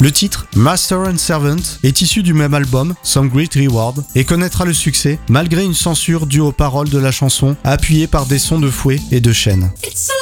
Le titre, Master and Servant, est issu du même album, Some Great Reward, et connaîtra le succès malgré une censure due aux paroles de la chanson, appuyée par des sons de fouet et de chaînes. It's a